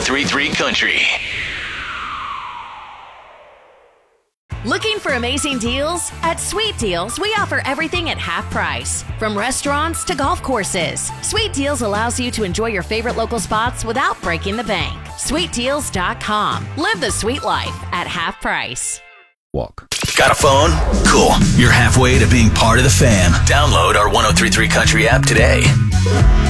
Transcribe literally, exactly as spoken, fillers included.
three three Country. Looking for amazing deals? At Sweet Deals, we offer everything at half price. From restaurants to golf courses, Sweet Deals allows you to enjoy your favorite local spots without breaking the bank. sweet deals dot com. Live the sweet life at half price. Walk. Got a phone? Cool. You're halfway to being part of the fam. Download our one oh three three Country app today.